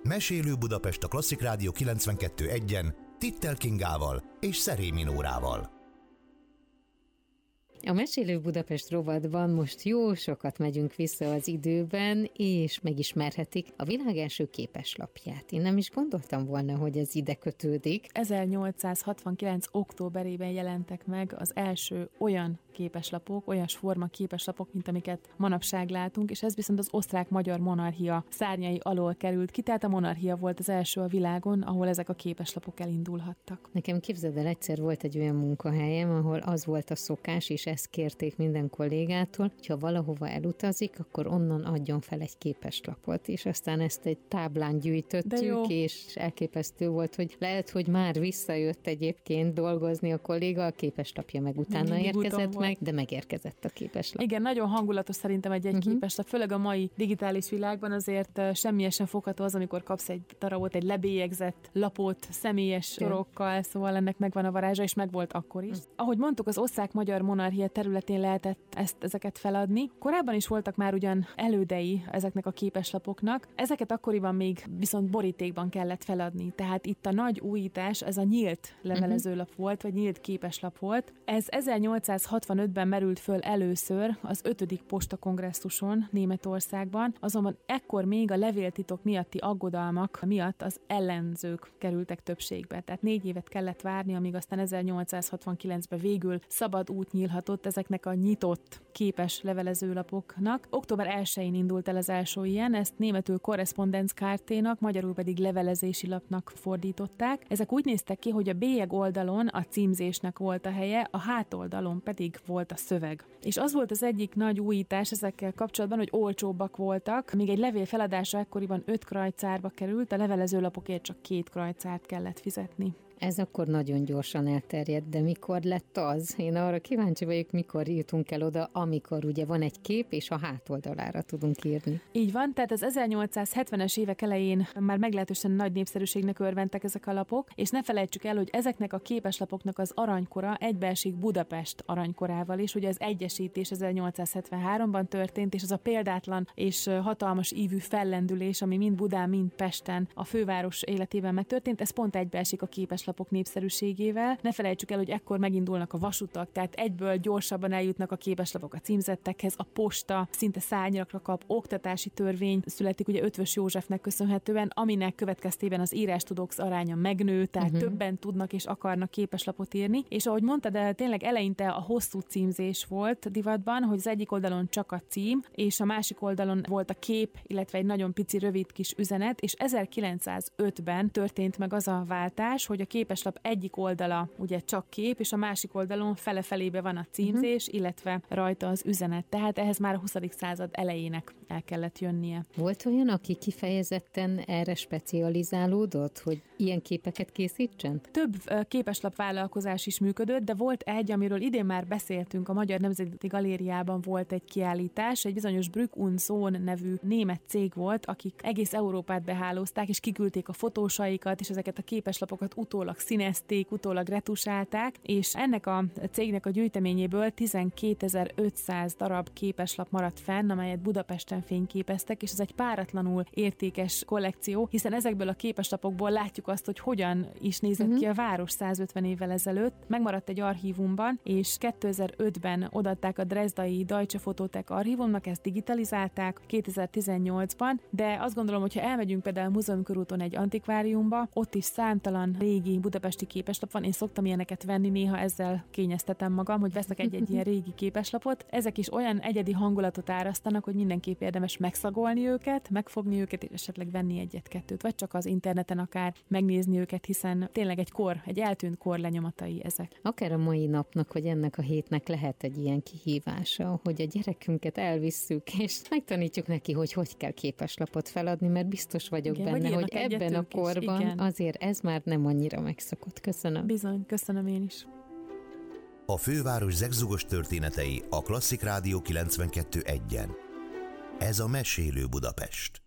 Mesélő Budapest a Klasszik Rádió 92.1-en Tittel Kingával és Szerémi Nórával. A Mesélő Budapest rovatban most jó sokat megyünk vissza az időben, és megismerhetik a világ első képeslapját. Én nem is gondoltam volna, hogy ez ide kötődik. 1869. októberében jelentek meg az első olyan képeslapok, olyas forma képeslapok, mint amiket manapság látunk, és ez viszont az osztrák-magyar monarchia szárnyai alól került ki, tehát a monarchia volt az első a világon, ahol ezek a képeslapok elindulhattak. Nekem képzeld el, egyszer volt egy olyan munkahelyem, ahol az volt a szokás, és ezt kérték minden kollégától, hogyha valahova elutazik, akkor onnan adjon fel egy képeslapot, és aztán ezt egy táblán gyűjtöttük, és elképesztő volt, hogy lehet, hogy már visszajött egyébként dolgozni a kolléga, a képeslapja meg utána érkezett meg, de megérkezett a képeslap. Igen, nagyon hangulatos szerintem egy képeslap, főleg a mai digitális világban azért semmiesen fogható az, amikor kapsz egy darabot, egy lebélyegzett lapot, személyes sorokkal, szóval ennek megvan a varázsa, és megvolt akkor is. Ahogy mondtuk, az osztrák-magyar monarchia területén lehetett ezeket feladni. Korábban is voltak már ugyan elődei ezeknek a képeslapoknak. Ezeket akkoriban még viszont borítékban kellett feladni. Tehát itt a nagy újítás, ez a nyílt levelezőlap volt, vagy nyílt képeslap volt. Ez 1865-ben merült föl először az 5. postakongresszuson Németországban, azonban ekkor még a levéltitok miatti aggodalmak miatt az ellenzők kerültek többségbe. Tehát 4 évet kellett várni, amíg aztán 1869-ben végül szabad út nyílhatott ezeknek a nyitott képes levelezőlapoknak. Október 1-én indult el az első ilyen, ezt németül Korrespondenzkárténak, magyarul pedig levelezési lapnak fordították. Ezek úgy néztek ki, hogy a bélyeg oldalon a címzésnek volt a helye, a hátoldalon pedig volt a szöveg. És az volt az egyik nagy újítás ezekkel kapcsolatban, hogy olcsóbbak voltak, míg egy levél feladása ekkoriban 5 krajcárba került, a levelezőlapokért csak 2 krajcárt kellett fizetni. Ez akkor nagyon gyorsan elterjedt, de mikor lett az? Én arra kíváncsi vagyok, mikor jutunk el oda, amikor ugye van egy kép, és a hátoldalára tudunk írni. Így van, tehát az 1870-es évek elején már meglehetősen nagy népszerűségnek örventek ezek a lapok, és ne felejtsük el, hogy ezeknek a képeslapoknak az aranykora egybeesik Budapest aranykorával is, ugye az egyesítés 1873-ban történt, és az a példátlan és hatalmas ívű fellendülés, ami mind Budán, mind Pesten a főváros életében megtörtént, ez pont egybeesik a képeslapok népszerűségével. Ne felejtsük el, hogy ekkor megindulnak a vasutak, tehát egyből gyorsabban eljutnak a képeslapok a címzettekhez, a posta szinte szárnyakra kap, oktatási törvény születik ugye Eötvös Józsefnek köszönhetően, aminek következtében az írástudók aránya megnő, tehát többen tudnak és akarnak képeslapot írni, és ahogy mondtad, de tényleg eleinte a hosszú címzés volt divatban, hogy az egyik oldalon csak a cím, és a másik oldalon volt a kép, illetve egy nagyon pici rövid kis üzenet, és 1905-ben történt meg az a váltás, hogy a képeslap egyik oldala ugye csak kép, és a másik oldalon fele-felébe van a címzés, illetve rajta az üzenet. Tehát ehhez már a 20. század elejének el kellett jönnie. Volt olyan, aki kifejezetten erre specializálódott, hogy ilyen képeket készítsen? Több képeslap vállalkozás is működött, de volt egy, amiről idén már beszéltünk, a Magyar Nemzeti Galériában volt egy kiállítás, egy bizonyos Brück und Sohn nevű német cég volt, akik egész Európát behálózták, és kiküldték a fotósaikat, és ezeket a képeslapokat utólag színezték, utólag retusálták, és ennek a cégnek a gyűjteményéből 12.500 darab képeslap maradt fenn, amelyet Budapesten fényképeztek, és ez egy páratlanul értékes kollekció, hiszen ezekből a képeslapokból látjuk azt, hogy hogyan is nézett ki a város 150 évvel ezelőtt. Megmaradt egy archívumban, és 2005-ben odaadták a Dresdai Deutsche Fotothek archívumnak, ezt digitalizálták 2018-ban, de azt gondolom, hogy ha elmegyünk például Múzeumkörúton egy antikváriumba, ott is számtalan régi budapesti képeslap van, én szoktam ilyeneket venni, néha ezzel kényeztetem magam, hogy veszek egy ilyen régi képeslapot. Ezek is olyan egyedi hangulatot árasztanak, hogy mindenképp érdemes megszagolni őket, megfogni őket, és esetleg venni egyet-kettőt, vagy csak az interneten akár megnézni őket, hiszen tényleg egy eltűnt kor lenyomatai ezek. Akár a mai napnak, vagy ennek a hétnek lehet egy ilyen kihívása, hogy a gyerekünket elvisszük, és megtanítjuk neki, hogy kell képeslapot feladni, mert biztos vagyok benne, hogy ebben a korban azért ez már nem annyira megszokott. Köszönöm. Bizony, köszönöm én is. A főváros zegzugos történetei a Klasszik Rádió 92.1-en. Ez a Mesélő Budapest.